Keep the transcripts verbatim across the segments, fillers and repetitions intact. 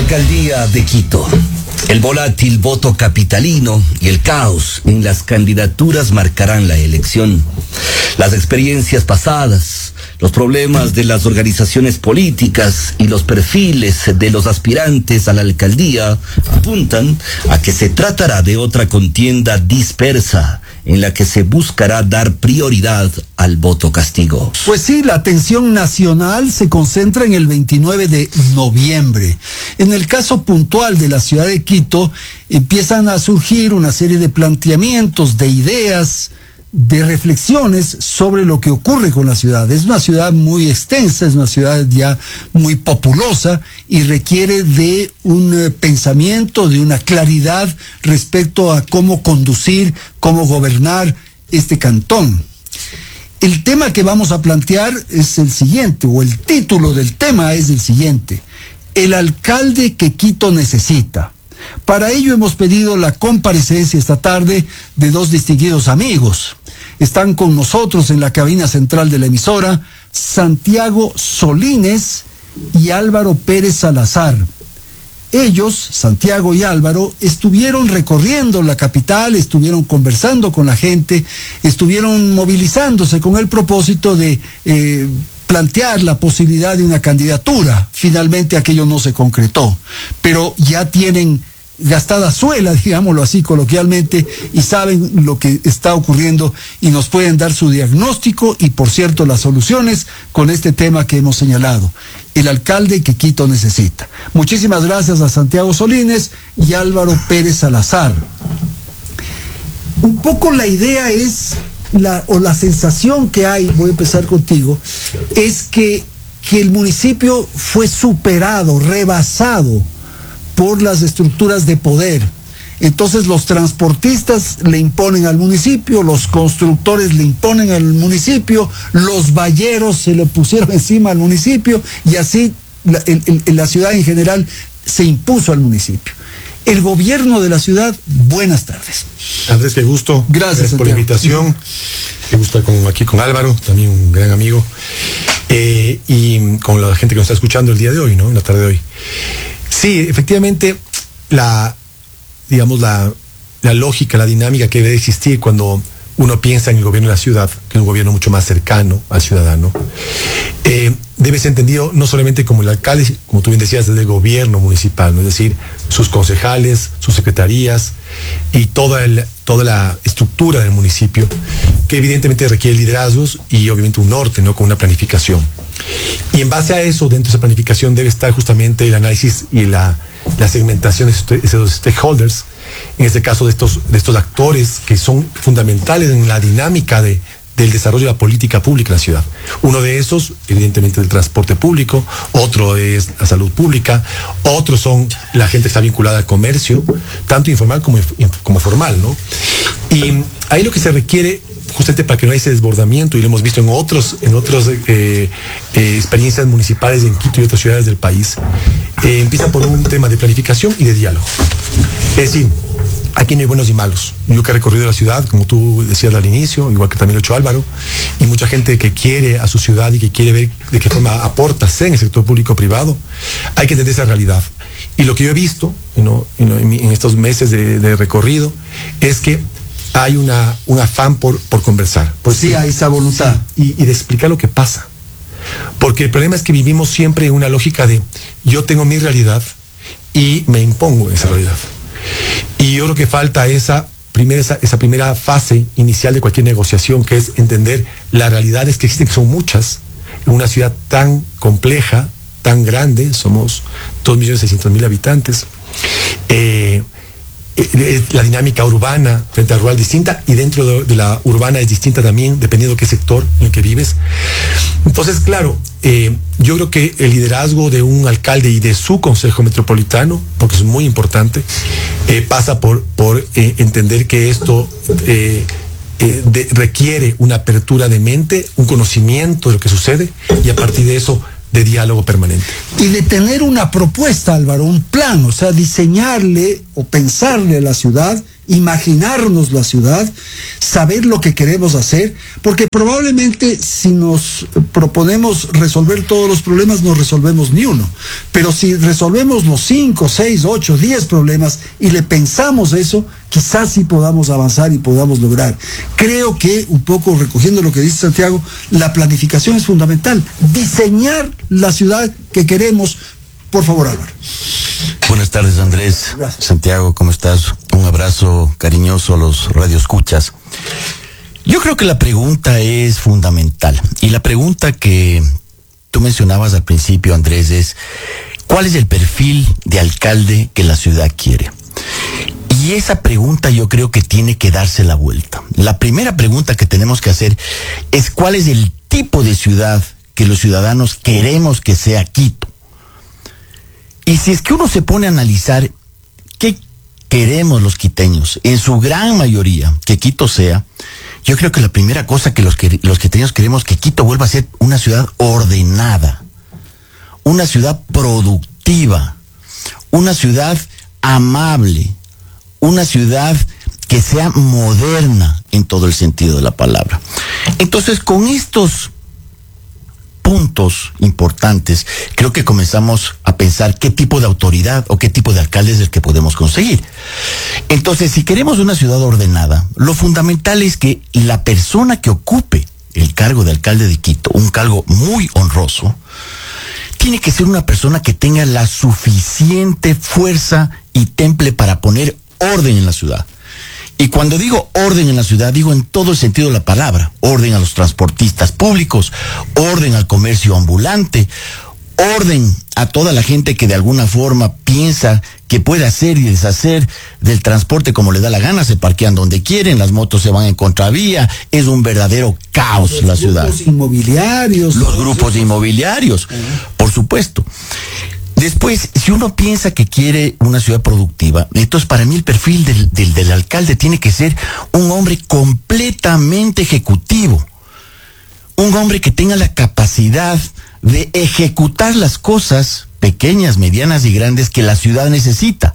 Alcaldía de Quito. El volátil voto capitalino y el caos en las candidaturas marcarán la elección. Las experiencias pasadas, los problemas de las organizaciones políticas y los perfiles de los aspirantes a la alcaldía apuntan a que se tratará de otra contienda dispersa en la que se buscará dar prioridad al voto castigo. Pues sí, la atención nacional se concentra en el veintinueve de noviembre. En el caso puntual de la ciudad de Quito, empiezan a surgir una serie de planteamientos, de ideas, de reflexiones sobre lo que ocurre con la ciudad. Es una ciudad muy extensa, es una ciudad ya muy populosa y requiere de un eh, pensamiento, de una claridad respecto a cómo conducir, cómo gobernar este cantón. El tema que vamos a plantear es el siguiente, o el título del tema es el siguiente: el alcalde que Quito necesita. Para ello hemos pedido la comparecencia esta tarde de dos distinguidos amigos. Están con nosotros en la cabina central de la emisora Santiago Solines y Álvaro Pérez Salazar. Ellos, Santiago y Álvaro, estuvieron recorriendo la capital, estuvieron conversando con la gente, estuvieron movilizándose con el propósito de eh, plantear la posibilidad de una candidatura. Finalmente aquello no se concretó, pero ya tienen gastada suela, digámoslo así coloquialmente, y saben lo que está ocurriendo y nos pueden dar su diagnóstico y, por cierto, las soluciones con este tema que hemos señalado: el alcalde que Quito necesita. Muchísimas gracias a Santiago Solines y Álvaro Pérez Salazar. Un poco la idea es, la, o la sensación que hay, voy a empezar contigo, es que, que el municipio fue superado, rebasado por las estructuras de poder. Entonces los transportistas le imponen al municipio, los constructores le imponen al municipio, los valleros se le pusieron encima al municipio y así la, el, el, la ciudad en general se impuso al municipio. El gobierno de la ciudad, buenas tardes. Andrés, qué gusto. Gracias, Gracias por la invitación. Qué gusto estar con, aquí con Álvaro, también un gran amigo, eh, y con la gente que nos está escuchando el día de hoy, ¿no? En la tarde de hoy. Sí, efectivamente, la, digamos, la, la lógica, la dinámica que debe existir cuando uno piensa en el gobierno de la ciudad, que es un gobierno mucho más cercano al ciudadano, eh, debe ser entendido no solamente como el alcalde, como tú bien decías, desde el gobierno municipal, ¿no? Es decir, sus concejales, sus secretarías y toda, el, toda la estructura del municipio, que evidentemente requiere liderazgos y obviamente un norte, ¿no? Con una planificación. Y en base a eso, dentro de esa planificación debe estar justamente el análisis y la, la segmentación de esos stakeholders, en este caso de estos, de estos actores que son fundamentales en la dinámica de, del desarrollo de la política pública en la ciudad. Uno de esos, evidentemente, el transporte público, otro es la salud pública, otros son la gente que está vinculada al comercio, tanto informal como, como formal, ¿no? Y ahí lo que se requiere, justamente para que no haya ese desbordamiento, y lo hemos visto en otros, en otros eh, eh, experiencias municipales en Quito y otras ciudades del país, eh, empieza por un tema de planificación y de diálogo. Es decir, aquí no hay buenos y malos. Yo que he recorrido la ciudad, como tú decías al inicio, igual que también lo ha hecho Álvaro, y mucha gente que quiere a su ciudad y que quiere ver de qué forma aporta, sea en el sector público-privado, hay que entender esa realidad. Y lo que yo he visto, ¿no? en, en estos meses de, de recorrido, es que hay una, un afán por, por conversar. Por sí, hay esa voluntad. Sí, y, y de explicar lo que pasa. Porque el problema es que vivimos siempre en una lógica de yo tengo mi realidad y me impongo esa realidad. Y yo creo que falta esa primera, esa, esa primera fase inicial de cualquier negociación, que es entender las realidades que existen, que son muchas, en una ciudad tan compleja, tan grande, somos dos millones seiscientos mil habitantes, eh, la dinámica urbana frente al rural distinta, y dentro de, de la urbana es distinta también, dependiendo de qué sector en el que vives. Entonces, claro, eh, yo creo que el liderazgo de un alcalde y de su consejo metropolitano, porque es muy importante, eh, pasa por, por eh, entender que esto eh, eh, de, requiere una apertura de mente, un conocimiento de lo que sucede, y a partir de eso de diálogo permanente. Y de tener una propuesta, Álvaro, un plan, o sea, diseñarle o pensarle a la ciudad imaginarnos la ciudad, saber lo que queremos hacer, porque probablemente si nos proponemos resolver todos los problemas no resolvemos ni uno, pero si resolvemos los cinco, seis, ocho, diez problemas y le pensamos eso, quizás sí podamos avanzar y podamos lograr. Creo que, un poco recogiendo lo que dice Santiago, la planificación es fundamental, diseñar la ciudad que queremos. Por favor, Álvaro. Buenas tardes, Andrés. Gracias. Santiago, ¿cómo estás? Un abrazo cariñoso a los radioescuchas. Yo creo que la pregunta es fundamental. Y la pregunta que tú mencionabas al principio, Andrés, es ¿cuál es el perfil de alcalde que la ciudad quiere? Y esa pregunta yo creo que tiene que darse la vuelta. La primera pregunta que tenemos que hacer es ¿cuál es el tipo de ciudad que los ciudadanos queremos que sea Quito? Y si es que uno se pone a analizar qué queremos los quiteños, en su gran mayoría, que Quito sea, yo creo que la primera cosa que los, que los quiteños queremos que Quito vuelva a ser una ciudad ordenada, una ciudad productiva, una ciudad amable, una ciudad que sea moderna en todo el sentido de la palabra. Entonces, con estos puntos importantes, creo que comenzamos a pensar qué tipo de autoridad o qué tipo de alcalde es el que podemos conseguir. Entonces, si queremos una ciudad ordenada, lo fundamental es que la persona que ocupe el cargo de alcalde de Quito, un cargo muy honroso, tiene que ser una persona que tenga la suficiente fuerza y temple para poner orden en la ciudad. Y cuando digo orden en la ciudad, digo en todo el sentido de la palabra. Orden a los transportistas públicos, orden al comercio ambulante, orden a toda la gente que de alguna forma piensa que puede hacer y deshacer del transporte como le da la gana, se parquean donde quieren, las motos se van en contravía, es un verdadero caos los la ciudad. Los grupos inmobiliarios. Los grupos inmobiliarios, uh-huh. Por supuesto. Después, si uno piensa que quiere una ciudad productiva, entonces para mí el perfil del, del, del alcalde tiene que ser un hombre completamente ejecutivo. Un hombre que tenga la capacidad de ejecutar las cosas pequeñas, medianas y grandes que la ciudad necesita.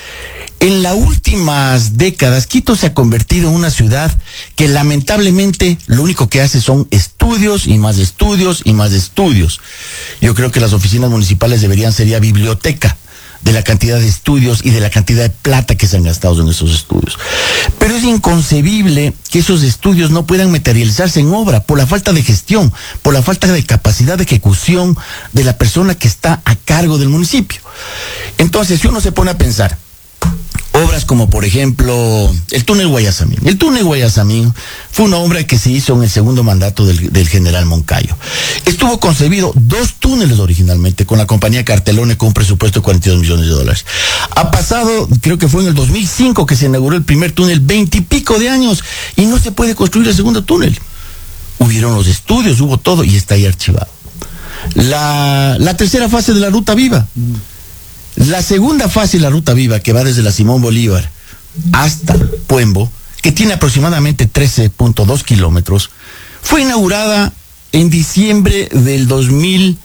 En las últimas décadas, Quito se ha convertido en una ciudad que lamentablemente lo único que hace son estudios y más estudios y más estudios. Yo creo que las oficinas municipales deberían ser ya biblioteca de la cantidad de estudios y de la cantidad de plata que se han gastado en esos estudios. Pero es inconcebible que esos estudios no puedan materializarse en obra por la falta de gestión, por la falta de capacidad de ejecución de la persona que está a cargo del municipio. Entonces, si uno se pone a pensar, obras como por ejemplo el túnel Guayasamín. El túnel Guayasamín fue una obra que se hizo en el segundo mandato del, del general Moncayo. Estuvo concebido dos túneles originalmente con la compañía Cartelone con un presupuesto de cuarenta y dos millones de dólares. Ha pasado, creo que fue en el dos mil cinco que se inauguró el primer túnel, veintipico de años y no se puede construir el segundo túnel. Hubieron los estudios, hubo todo y está ahí archivado. La, la tercera fase de la Ruta Viva. La segunda fase de la Ruta Viva, que va desde la Simón Bolívar hasta Puembo, que tiene aproximadamente trece punto dos kilómetros, fue inaugurada en diciembre del dos mil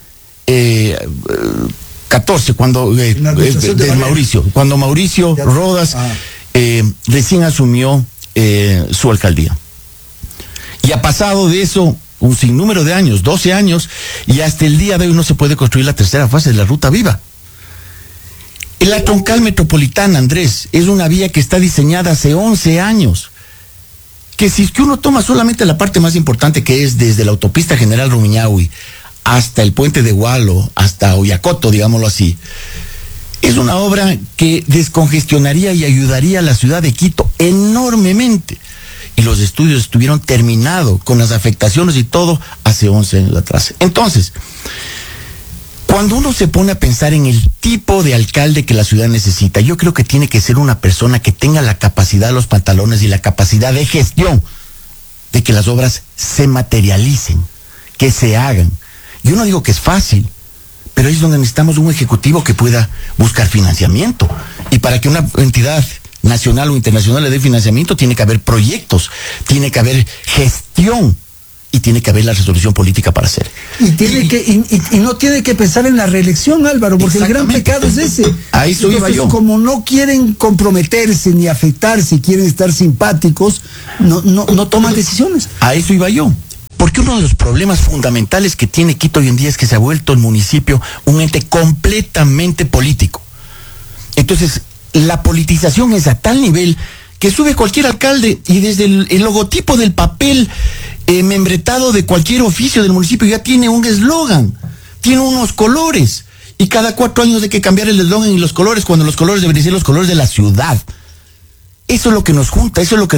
catorce, cuando eh, eh, de, de Mauricio, cuando Mauricio Rodas eh, recién asumió eh, su alcaldía. Y ha pasado de eso un sinnúmero de años, doce años, y hasta el día de hoy no se puede construir la tercera fase de la Ruta Viva. La troncal metropolitana, Andrés, es una vía que está diseñada hace once años. Que si es que uno toma solamente la parte más importante, que es desde la autopista General Rumiñahui hasta el puente de Gualo, hasta Oyacoto, digámoslo así, es una obra que descongestionaría y ayudaría a la ciudad de Quito enormemente. Y los estudios estuvieron terminados con las afectaciones y todo hace once años atrás. Entonces, cuando uno se pone a pensar en el tipo de alcalde que la ciudad necesita, yo creo que tiene que ser una persona que tenga la capacidad, los pantalones y la capacidad de gestión de que las obras se materialicen, que se hagan. Yo no digo que es fácil, pero es donde necesitamos un ejecutivo que pueda buscar financiamiento. Y para que una entidad nacional o internacional le dé financiamiento, tiene que haber proyectos, tiene que haber gestión. y tiene que haber la resolución política para hacer. Y tiene y, que y, y, y no tiene que pensar en la reelección, Álvaro, porque el gran pecado es ese. A eso iba yo. Como no quieren comprometerse ni afectarse, quieren estar simpáticos, no, no, no toman decisiones. A eso iba yo. Porque uno de los problemas fundamentales que tiene Quito hoy en día es que se ha vuelto el municipio un ente completamente político. Entonces, la politización es a tal nivel que sube cualquier alcalde y desde el, el logotipo del papel eh, membretado de cualquier oficio del municipio ya tiene un eslogan, tiene unos colores, y cada cuatro años hay que cambiar el eslogan y los colores, cuando los colores deberían ser los colores de la ciudad. Eso es lo que nos junta, eso es lo que